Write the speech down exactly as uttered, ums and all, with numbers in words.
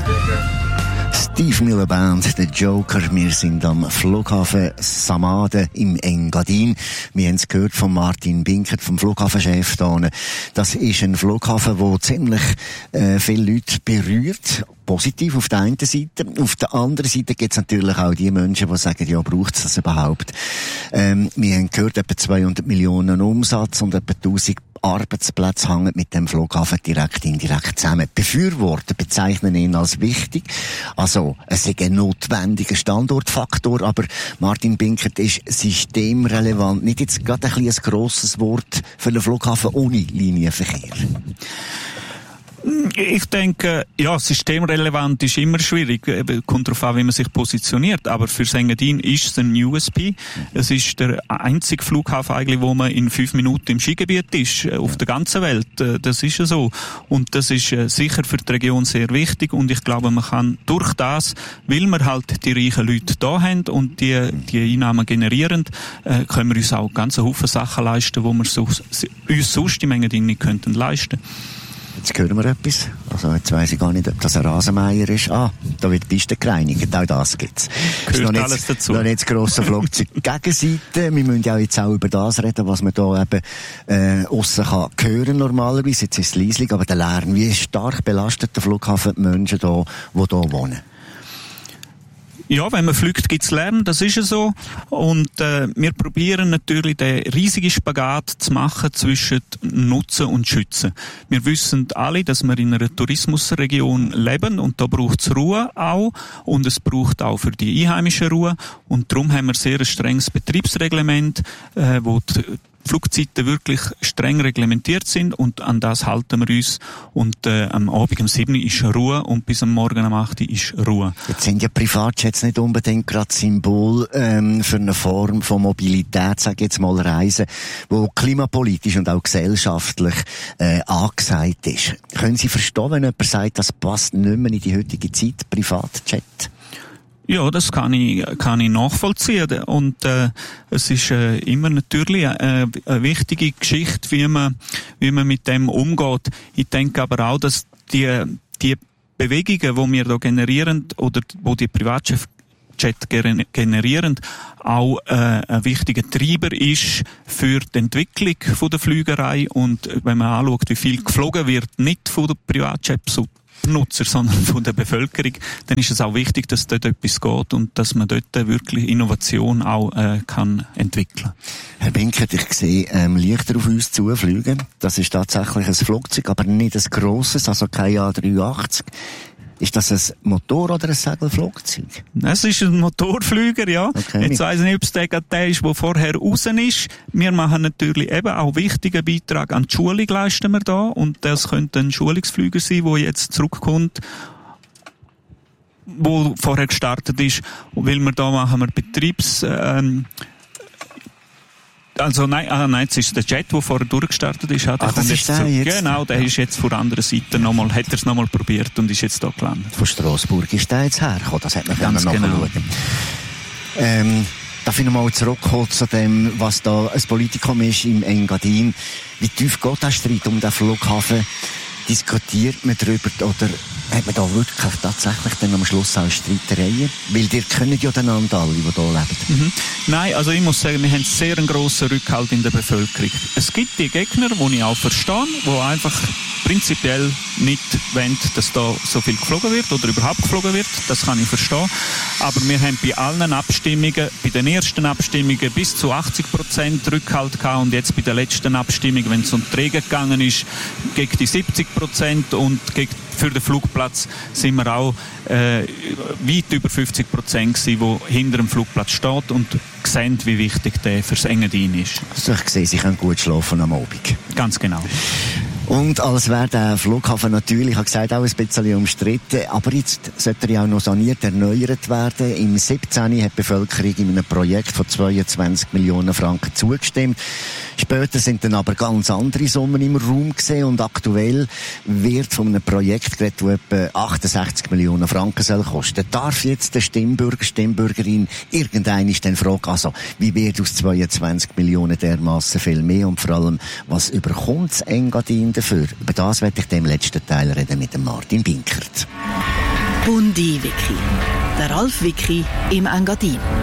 Steve Miller Band, der Joker. Wir sind am Flughafen Samaden im Engadin. Wir haben es gehört von Martin Binkert, vom Flughafenchef hier. Das ist ein Flughafen, der ziemlich äh, viele Leute berührt. Positiv auf der einen Seite. Auf der anderen Seite gibt es natürlich auch die Menschen, die sagen, ja, braucht es das überhaupt? Ähm, wir haben gehört, etwa zweihundert Millionen Umsatz und etwa tausend Arbeitsplätze hängen mit dem Flughafen direkt indirekt zusammen. Befürworter bezeichnen ihn als wichtig. Also, es ist ein notwendiger Standortfaktor, aber Martin Binkert ist systemrelevant. Nicht jetzt gerade ein, ein grosses Wort für den Flughafen ohne Linienverkehr. Ich denke, ja, systemrelevant ist immer schwierig. Kommt darauf an, wie man sich positioniert. Aber für Engadin ist es ein U S P. Es ist der einzige Flughafen eigentlich, wo man in fünf Minuten im Skigebiet ist, auf der ganzen Welt. Das ist ja so. Und das ist sicher für die Region sehr wichtig. Und ich glaube, man kann durch das, weil wir halt die reichen Leute da haben und die, die Einnahmen generieren, können wir uns auch ganz einen Haufen Sachen leisten, die wir so, uns sonst im Engadin nicht könnten leisten. Jetzt hören wir etwas. Also jetzt weiss ich gar nicht, ob das ein Rasenmäher ist. Ah, da wird die Piste gereinigt. Auch das gibt's. Gehört noch alles nicht, dazu. Noch nicht das grosse Flugzeug Gegenseite. Wir müssen ja jetzt auch über das reden, was man da eben äh, aussen kann hören normalerweise. Jetzt ist es leislich, aber der Lärm, wie stark belastet der Flughafen die Menschen da, die hier wohnen? Ja, wenn man fliegt, gibt's Lärm, das ist ja so. Und äh, wir probieren natürlich den riesigen Spagat zu machen zwischen Nutzen und Schützen. Wir wissen alle, dass wir in einer Tourismusregion leben und da braucht's Ruhe auch und es braucht auch für die Einheimischen Ruhe. Und darum haben wir sehr ein strenges Betriebsreglement, äh, wo die Flugzeiten wirklich streng reglementiert sind und an das halten wir uns. Und äh, am Abend um sieben Uhr ist Ruhe und bis am Morgen um acht Uhr ist Ruhe. Jetzt sind ja Privatjets nicht unbedingt gerade Symbol ähm, für eine Form von Mobilität, sage ich jetzt mal Reisen, wo klimapolitisch und auch gesellschaftlich äh, angesagt ist. Können Sie verstehen, wenn jemand sagt, das passt nicht mehr in die heutige Zeit, Privatjet? Ja, das kann ich, kann ich nachvollziehen. Und, äh, es ist, äh, immer natürlich, äh, eine wichtige Geschichte, wie man, wie man mit dem umgeht. Ich denke aber auch, dass die, die Bewegungen, die wir da generieren, oder, wo die Privatjets generieren, auch äh, ein wichtiger Treiber ist für die Entwicklung von der Flügerei. Und wenn man anschaut, wie viel geflogen wird, nicht von der Privatjets Nutzer, sondern von der Bevölkerung, dann ist es auch wichtig, dass dort etwas geht und dass man dort wirklich Innovation auch äh, kann entwickeln. Herr Binkert, ich sehe ähm, Lichter auf uns zufliegen. Das ist tatsächlich ein Flugzeug, aber nicht ein grosses, also kein A drei achtzig. Ist das ein Motor- oder ein Segelflugzeug? Es ist ein Motorflüger, ja. Okay. Jetzt weiss ich nicht, ob es der, der ist, der vorher raus ist. Wir machen natürlich eben auch wichtigen Beitrag an die Schulung leisten wir da. Und das könnte ein Schulungsflüger sein, der jetzt zurückkommt, wo vorher gestartet ist. Und weil wir da machen wir Betriebs, ähm, Also nein, ah, nein, es ist der Jet, der vorher durchgestartet ist. Der ah, das ist der jetzt? Genau, der ja. ist jetzt von der anderen Seite nochmal, hat er es nochmal probiert und ist jetzt da gelandet. Von Strasbourg ist der jetzt hergekommen, das hat man ganz genau genau. nachschauen. Ähm, darf ich nochmal zurückkommen zu dem, was da ein Politikum ist im Engadin. Wie tief geht der Streit um den Flughafen? Diskutiert man darüber oder hat man da wirklich tatsächlich dann am Schluss auch Streitereien? Weil die kennen ja einander alle, die hier leben. Mhm. Nein, also ich muss sagen, wir haben sehr einen grossen Rückhalt in der Bevölkerung. Es gibt die Gegner, die ich auch verstehe, die einfach prinzipiell nicht wollen, dass da so viel geflogen wird oder überhaupt geflogen wird. Das kann ich verstehen. Aber wir haben bei allen Abstimmungen, bei den ersten Abstimmungen bis zu achtzig Prozent Rückhalt gehabt und jetzt bei der letzten Abstimmung, wenn es um die Regen gegangen ist, gegen die siebzig Prozent und gegen, für den Flugplatz sind wir auch äh, weit über fünfzig Prozent gewesen, die hinter dem Flugplatz steht und sehen, wie wichtig der fürs Engadin ist. Also ich sehe, Sie können gut schlafen am Abend. Ganz genau. Und als wäre der Flughafen natürlich, ich habe gesagt, auch ein bisschen umstritten, aber jetzt sollte er ja auch noch saniert, erneuert werden. Im siebzehn hat die Bevölkerung in einem Projekt von zweiundzwanzig Millionen Franken zugestimmt. Später sind dann aber ganz andere Summen im Raum gesehen und aktuell wird von einem Projekt geredet, das etwa achtundsechzig Millionen Franken soll kosten. Darf jetzt der Stimmbürger, Stimmbürgerin irgendeine dann fragen, also wie wird aus zweiundzwanzig Millionen dermassen viel mehr und vor allem, was überkommt das Engadin dafür? Über das werde ich dem letzten Teil reden mit dem Martin Binkert. Bundi Wiki. Der Ralf Wiki im Engadin.